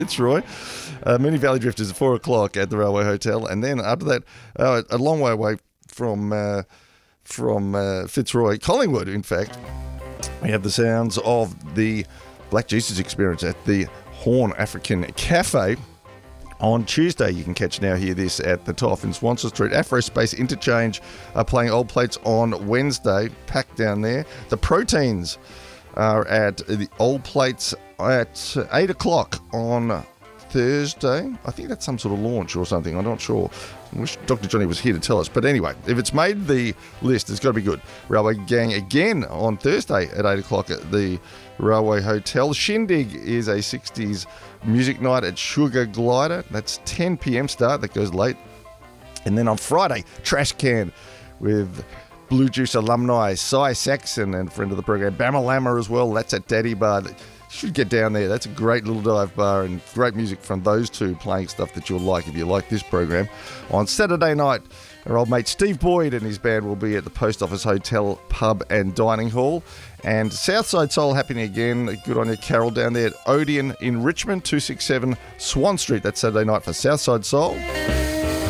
Fitzroy. Mini Valley Drifters at 4 o'clock at the Railway Hotel. And then after that, a long way away from Fitzroy, Collingwood, in fact, we have the sounds of the Black Jesus Experience at the Horn African Cafe. On Tuesday, you can catch Now Hear This at the Toff in Swanston Street. Afrospace Interchange are playing Old Plates on Wednesday, packed down there. The Proteins are at the Old Plates at 8 o'clock on Thursday. I think that's some sort of launch or something. I'm not sure. I wish Dr. Johnny was here to tell us. But anyway, if it's made the list, it's got to be good. Railway Gang again on Thursday at 8 o'clock at the Railway Hotel. Shindig is a 60s music night at Sugar Glider. That's 10 p.m. start. That goes late. And then on Friday, Trash Can with Blue Juice alumni Cy Saxon and friend of the program Bama Lama as well. That's at Daddy Bar. You should get down there. That's a great little dive bar and great music from those two playing stuff that you'll like if you like this program. On Saturday night, our old mate Steve Boyd and his band will be at the Post Office Hotel Pub and Dining Hall. And Southside Soul happening again. Good on you, Carol, down there at Odeon in Richmond, 267 Swan Street. That's Saturday night for Southside Soul.